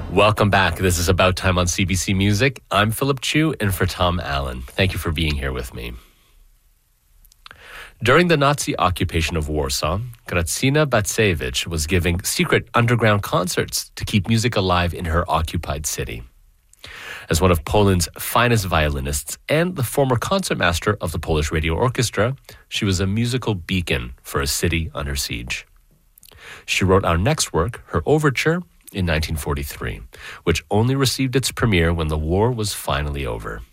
Welcome back. This is About Time on CBC Music. I'm Philip Chu, in for Tom Allen. Thank you for being here with me. During the Nazi occupation of Warsaw, Grażyna Bacewicz was giving secret underground concerts to keep music alive in her occupied city. As one of Poland's finest violinists and the former concertmaster of the Polish Radio Orchestra, she was a musical beacon for a city under siege. She wrote our next work, her overture, in 1943, which only received its premiere when the war was finally over.